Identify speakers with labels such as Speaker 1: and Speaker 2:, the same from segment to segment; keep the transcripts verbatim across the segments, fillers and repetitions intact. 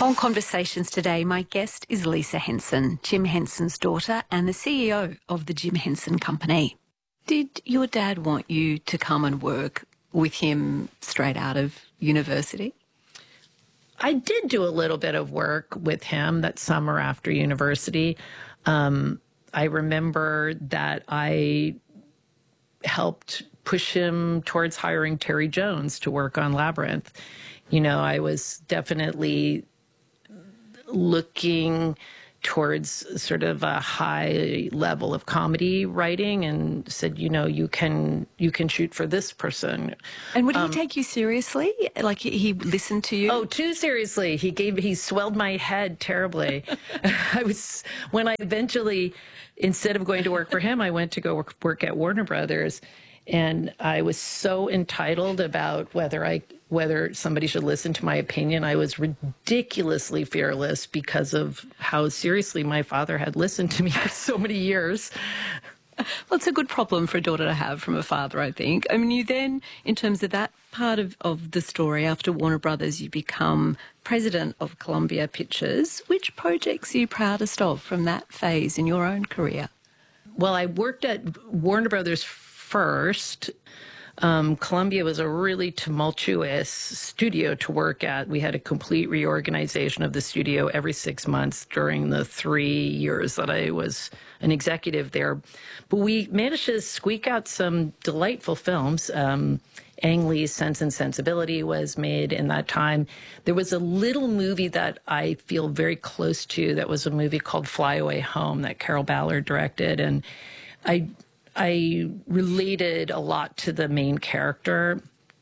Speaker 1: On Conversations today, my guest is Lisa Henson, Jim Henson's daughter and the C E O of the Jim Henson Company. Did your dad want you to come and work with him straight out of university?
Speaker 2: I did do a little bit of work with him that summer after university. Um, I remember that I helped push him towards hiring Terry Jones to work on Labyrinth. You know, I was definitely looking towards sort of a high level of comedy writing and said, you know, you can you can shoot for this person.
Speaker 1: And would
Speaker 2: um,
Speaker 1: he take you seriously? Like he listened to you?
Speaker 2: Oh, too seriously. He gave he swelled my head terribly. I was when I eventually, instead of going to work for him, I went to go work, work at Warner Brothers. And I was so entitled about whether I whether somebody should listen to my opinion. I was ridiculously fearless because of how seriously my father had listened to me for so many years.
Speaker 1: Well, it's a good problem for a daughter to have from a father, I think. I mean, you then, in terms of that part of, of the story, after Warner Brothers, you become president of Columbia Pictures. Which projects are you proudest of from that phase in your own career?
Speaker 2: Well, I worked at Warner Brothers first. Um, Columbia was a really tumultuous studio to work at. We had a complete reorganization of the studio every six months during the three years that I was an executive there. But we managed to squeak out some delightful films. Um, Ang Lee's Sense and Sensibility was made in that time. There was a little movie that I feel very close to that was a movie called Fly Away Home that Carol Ballard directed. And I... I related a lot to the main character,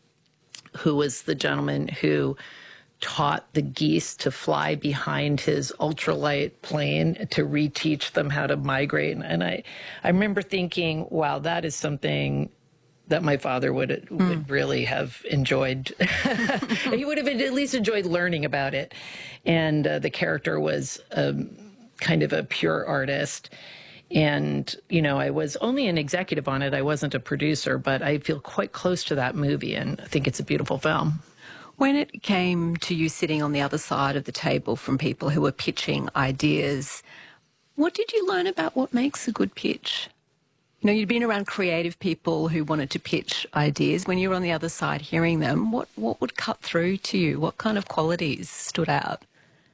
Speaker 2: who was the gentleman who taught the geese to fly behind his ultralight plane to reteach them how to migrate. And I, I remember thinking, wow, that is something that my father would mm. would really have enjoyed. He would have at least enjoyed learning about it. And uh, the character was um, kind of a pure artist. And, you know, I was only an executive on it. I wasn't a producer, but I feel quite close to that movie, and I think it's a beautiful film.
Speaker 1: When it came to you sitting on the other side of the table from people who were pitching ideas, what did you learn about what makes a good pitch? You know, you'd been around creative people who wanted to pitch ideas. When you were on the other side hearing them, what, what would cut through to you? What kind of qualities stood out?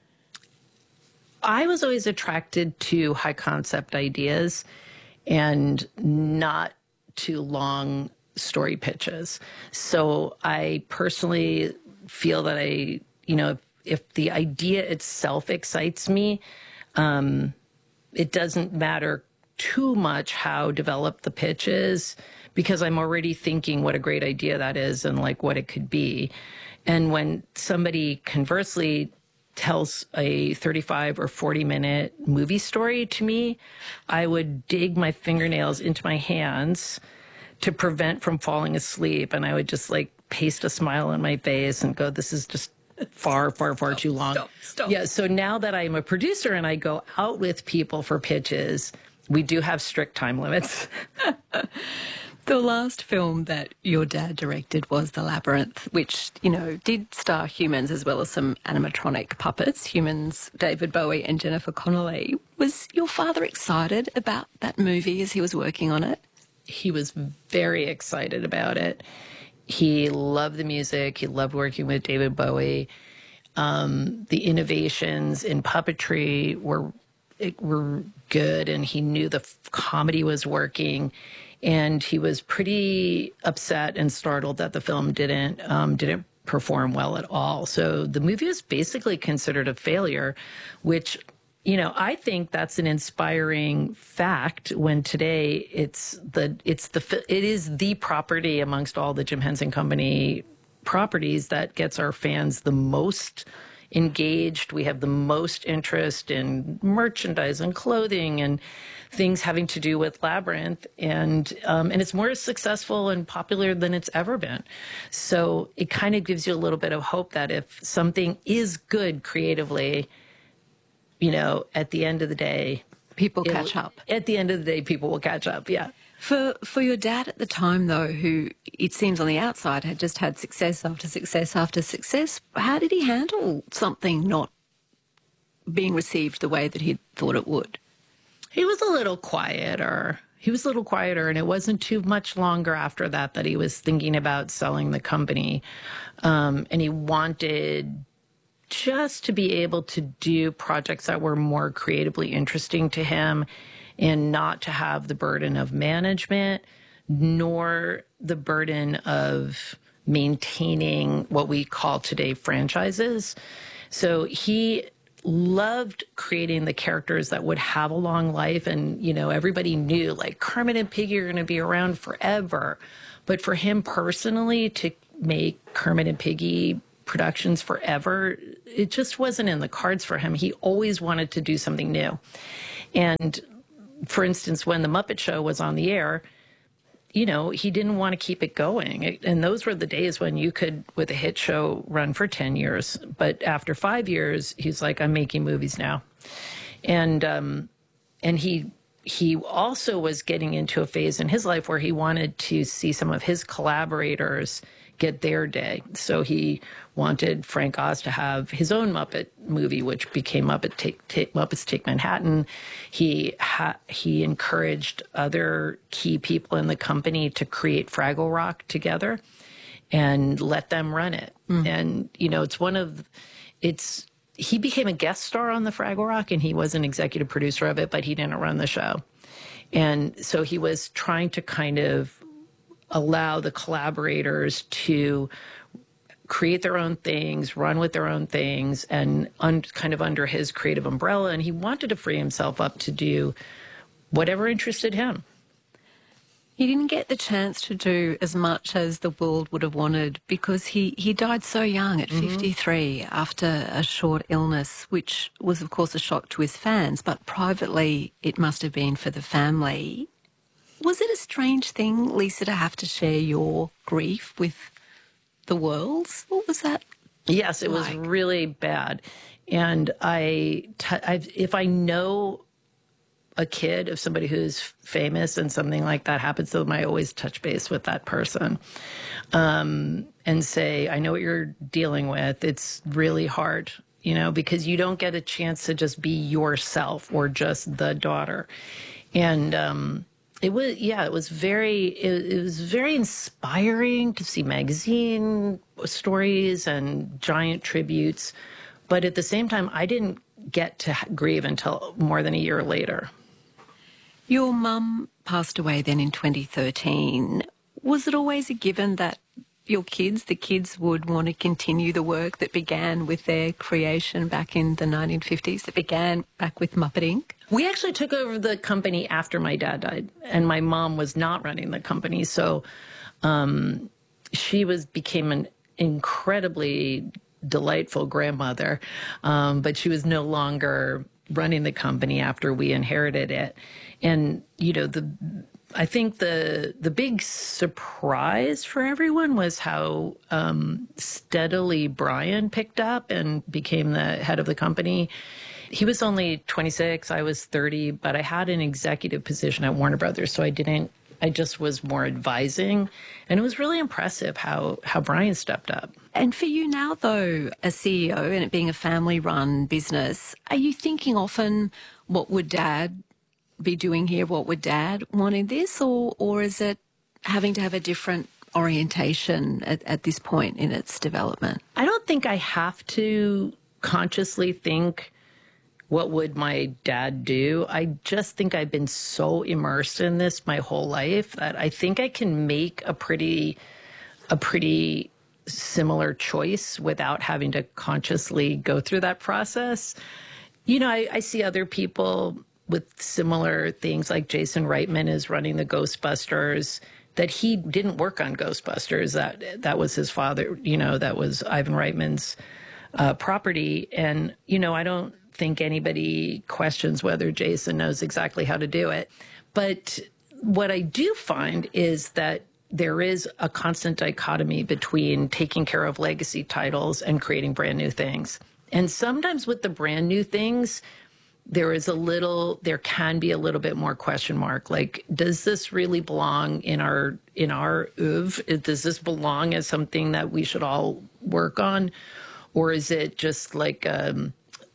Speaker 2: I was always attracted to high concept ideas and not too long story pitches. So I personally feel that I, you know, if, if the idea itself excites me, um, it doesn't matter too much how developed the pitch is, because I'm already thinking what a great idea that is and like what it could be. And when somebody conversely tells a thirty-five or forty minute movie story to me, I would dig my fingernails into my hands to prevent from falling asleep. And I would just like paste a smile on my face and go, this is just far, far, far
Speaker 1: stop,
Speaker 2: too long.
Speaker 1: Stop, stop.
Speaker 2: Yeah. So now that I'm a producer and I go out with people for pitches, we do have strict time limits.
Speaker 1: The last film that your dad directed was The Labyrinth, which, you know, did star humans as well as some animatronic puppets, humans, David Bowie and Jennifer Connelly. Was your father excited about that movie as he was working on it?
Speaker 2: He was very excited about it. He loved the music. He loved working with David Bowie. Um, the innovations in puppetry were, it, were good, and he knew the comedy was working. And he was pretty upset and startled that the film didn't um, didn't perform well at all. So the movie was basically considered a failure, which, you know, I think that's an inspiring fact when today it's the it's the it is the property amongst all the Jim Henson Company properties that gets our fans the most engaged. We have the most interest in merchandise and clothing and things having to do with Labyrinth, and um, and it's more successful and popular than it's ever been. So it kind of gives you a little bit of hope that if something is good creatively, you know, at the end of the day,
Speaker 1: people catch up.
Speaker 2: At the end of the day, people will catch up. Yeah.
Speaker 1: For for your dad at the time, though, who it seems on the outside had just had success after success after success, how did he handle something not being received the way that he thought it would?
Speaker 2: He was a little quieter. He was a little quieter, and it wasn't too much longer after that that he was thinking about selling the company. Um, and he wanted just to be able to do projects that were more creatively interesting to him and not to have the burden of management nor the burden of maintaining what we call today franchises. So he loved creating the characters that would have a long life. And, you know, everybody knew like Kermit and Piggy are going to be around forever. But for him personally to make Kermit and Piggy productions forever, it just wasn't in the cards for him. He always wanted to do something new. And for instance, when the Muppet Show was on the air, you know, he didn't want to keep it going. And those were the days when you could, with a hit show, run for ten years. But after five years, he's like, I'm making movies now. And um, and he he also was getting into a phase in his life where he wanted to see some of his collaborators get their day. So he wanted Frank Oz to have his own Muppet movie, which became Muppet Take, Take, Muppets Take Manhattan. He ha he encouraged other key people in the company to create Fraggle Rock together and let them run it. Mm. And, you know, it's one of, it's, he became a guest star on the Fraggle Rock, and he was an executive producer of it, but he didn't run the show. And so he was trying to kind of allow the collaborators to create their own things, run with their own things, and un kind of under his creative umbrella. And he wanted to free himself up to do whatever interested him.
Speaker 1: He didn't get the chance to do as much as the world would have wanted because he, he died so young at mm-hmm. fifty-three after a short illness, which was, of course, a shock to his fans, but privately it must have been for the family. Was it a strange thing, Lisa, to have to share your grief with the world? What was that?
Speaker 2: Yes, it
Speaker 1: like?
Speaker 2: was really bad. And I, t I've, if I know a kid of somebody who's famous and something like that happens to them, I always touch base with that person um, and say, I know what you're dealing with. It's really hard, you know, because you don't get a chance to just be yourself or just the daughter. And, um, It was, yeah, it was very, it, it was very inspiring to see magazine stories and giant tributes. But at the same time, I didn't get to grieve until more than a year later.
Speaker 1: Your mum passed away then in twenty thirteen. Was it always a given that your kids, the kids would want to continue the work that began with their creation back in the nineteen fifties, that began back with Muppet Incorporated?
Speaker 2: We actually took over the company after my dad died, and my mom was not running the company. So um, she was became an incredibly delightful grandmother, um, but she was no longer running the company after we inherited it. And, you know, the I think the the big surprise for everyone was how um, steadily Brian picked up and became the head of the company. He was only twenty-six, I was thirty, but I had an executive position at Warner Brothers, so I didn't, I just was more advising. And it was really impressive how, how Brian stepped up.
Speaker 1: And for you now, though, as C E O and it being a family-run business, are you thinking often, what would Dad be doing here? What would Dad want in this? Or, or is it having to have a different orientation at, at this point in its development?
Speaker 2: I don't think I have to consciously think, what would my dad do? I just think I've been so immersed in this my whole life that I think I can make a pretty, a pretty similar choice without having to consciously go through that process. You know, I, I see other people with similar things, like Jason Reitman is running the Ghostbusters, that he didn't work on Ghostbusters. That that was his father, you know, that was Ivan Reitman's uh, property. And, you know, I don't think anybody questions whether Jason knows exactly how to do it. But what I do find is that there is a constant dichotomy between taking care of legacy titles and creating brand new things. And sometimes with the brand new things, there is a little, there can be a little bit more question mark. Like, does this really belong in our, in our oeuvre? Does this belong as something that we should all work on? Or is it just like, um,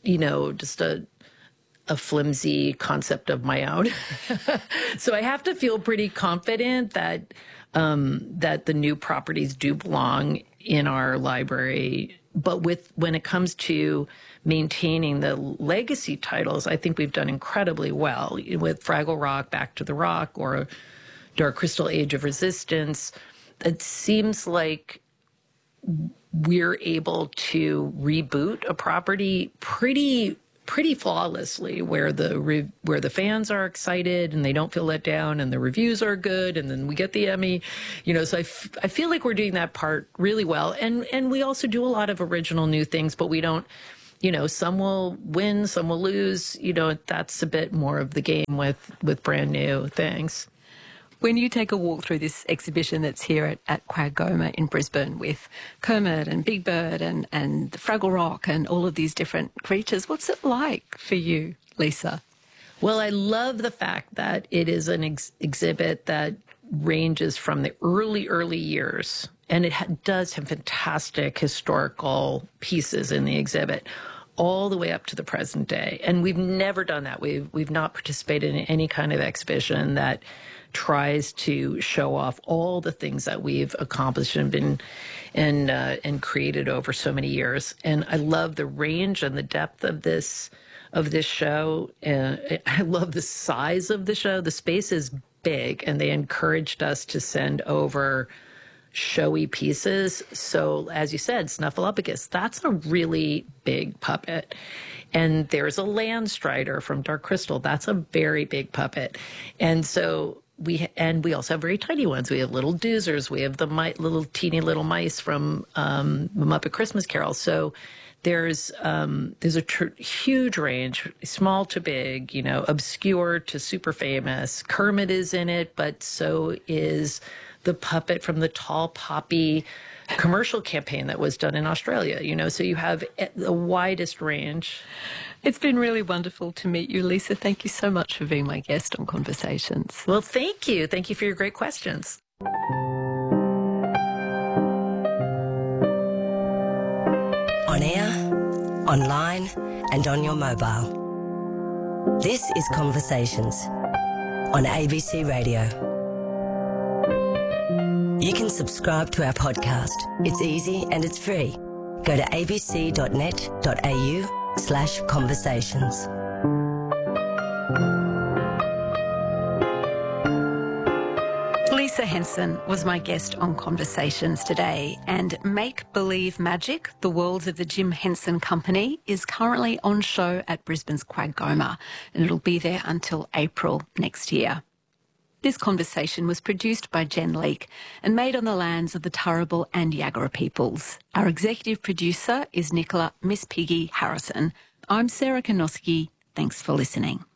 Speaker 2: you know, just a a flimsy concept of my own. So I have to feel pretty confident that um, that the new properties do belong in our library. But with when it comes to maintaining the legacy titles, I think we've done incredibly well with Fraggle Rock, Back to the Rock, or Dark Crystal, Age of Resistance. It seems like we're able to reboot a property pretty pretty flawlessly, where the re- where the fans are excited and they don't feel let down, and the reviews are good, and then we get the Emmy, you know. So I, f- I feel like we're doing that part really well, and and we also do a lot of original new things, but we don't, you know, some will win, some will lose, you know. That's a bit more of the game with with brand new things.
Speaker 1: When you take a walk through this exhibition that's here at, at Quagoma in Brisbane with Kermit and Big Bird and, and Fraggle Rock and all of these different creatures, what's it like for you, Lisa?
Speaker 2: Well, I love the fact that it is an ex- exhibit that ranges from the early, early years, and it ha- does have fantastic historical pieces in the exhibit, all the way up to the present day. And we've never done that. We've, we've not participated in any kind of exhibition that tries to show off all the things that we've accomplished and been and uh, and created over so many years. And I love the range and the depth of this of this show. And I love the size of the show. The space is big, and they encouraged us to send over showy pieces. So, as you said, Snuffleupagus, that's a really big puppet. And there's a Landstrider from Dark Crystal. That's a very big puppet. And so we and we also have very tiny ones. We have little Doozers. We have the mi- little teeny little mice from um, the Muppet Christmas Carol. So there's um, there's a tr- huge range, small to big, you know, obscure to super famous. Kermit is in it, but so is the puppet from the Tall Poppy commercial campaign that was done in Australia, you know, so you have the widest range.
Speaker 1: It's been really wonderful to meet you, Lisa. Thank you so much for being my guest on Conversations.
Speaker 2: Well, thank you. Thank you for your great questions.
Speaker 3: On air, online, and on your mobile. This is Conversations on A B C Radio. You can subscribe to our podcast. It's easy and it's free. Go to abc.net.au slash conversations.
Speaker 1: Lisa Henson was my guest on Conversations today, and Make Believe Magic, The Worlds of the Jim Henson Company, is currently on show at Brisbane's Quagoma, and it'll be there until April next year. This conversation was produced by Jen Leake and made on the lands of the Turrbal and Yagara peoples. Our executive producer is Nicola Miss Piggy Harrison. I'm Sarah Konoski. Thanks for listening.